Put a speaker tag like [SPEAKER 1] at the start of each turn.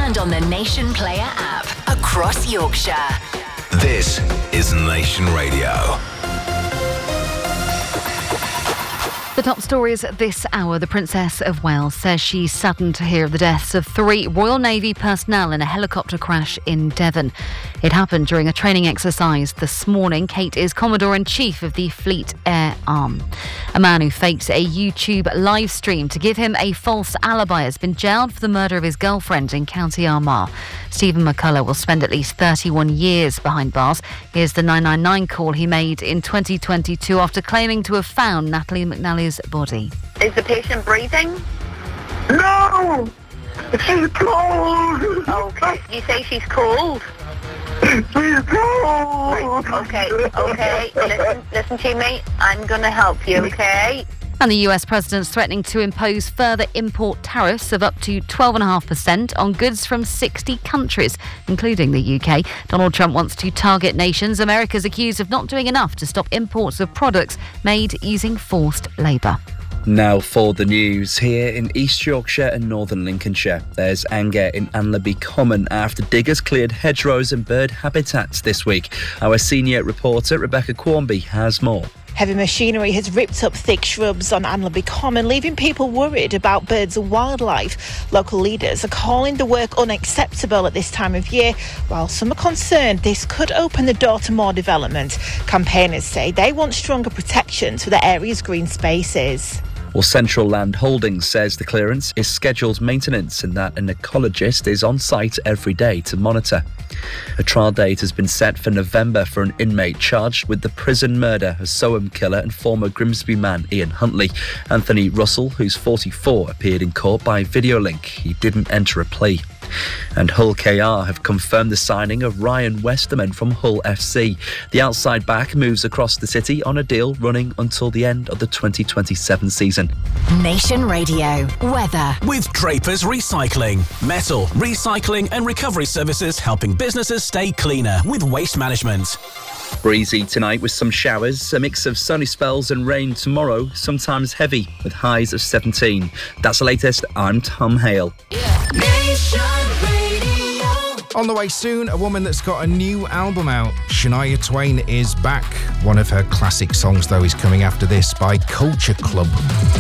[SPEAKER 1] and on the Nation Player app across Yorkshire.
[SPEAKER 2] This is Nation Radio.
[SPEAKER 3] The top stories this hour. The Princess of Wales says she's saddened to hear of the deaths of 3 Royal Navy personnel in a helicopter crash in Devon. It happened during a training exercise this morning. Kate is Commodore-in-Chief of the Fleet Air Arm. A man who faked a YouTube live stream to give him a false alibi has been jailed for the murder of his girlfriend in County Armagh. Stephen McCullough will spend at least 31 years behind bars. Here's the 999 call he made in 2022 after claiming to have found Natalie McNally's body.
[SPEAKER 4] Is the patient breathing?
[SPEAKER 5] No! She's cold!
[SPEAKER 4] Okay. You say she's cold?
[SPEAKER 5] She's cold!
[SPEAKER 4] Okay. Listen to me. I'm going to help you, okay?
[SPEAKER 3] And the US president's threatening to impose further import tariffs of up to 12.5% on goods from 60 countries, including the UK. Donald Trump wants to target nations America's accused of not doing enough to stop imports of products made using forced labour.
[SPEAKER 6] Now for the news. Here in East Yorkshire and northern Lincolnshire, there's anger in Anlaby Common after diggers cleared hedgerows and bird habitats this week. Our senior reporter Rebecca Quarmby has more.
[SPEAKER 7] Heavy machinery has ripped up thick shrubs on Anlaby Common, leaving people worried about birds and wildlife. Local leaders are calling the work unacceptable at this time of year, while some are concerned this could open the door to more development. Campaigners say they want stronger protections for the area's green spaces.
[SPEAKER 6] Well, Central Land Holdings says the clearance is scheduled maintenance and that an ecologist is on site every day to monitor. A trial date has been set for November for an inmate charged with the prison murder of Soham killer and former Grimsby man Ian Huntley. Anthony Russell, who's 44, appeared in court by video link. He didn't enter a plea. And Hull KR have confirmed the signing of Ryan Westerman from Hull FC. The outside back moves across the city on a deal running until the end of the 2027 season.
[SPEAKER 1] Nation Radio weather.
[SPEAKER 8] With Draper's Recycling. Metal, recycling and recovery services helping businesses stay cleaner with waste management.
[SPEAKER 6] Breezy tonight with some showers, a mix of sunny spells and rain tomorrow, sometimes heavy with highs of 17. That's the latest. I'm Tom Hale.
[SPEAKER 9] On the way soon, a woman that's got a new album out. Shania Twain is back. One of her classic songs, though, is coming after this by Culture Club.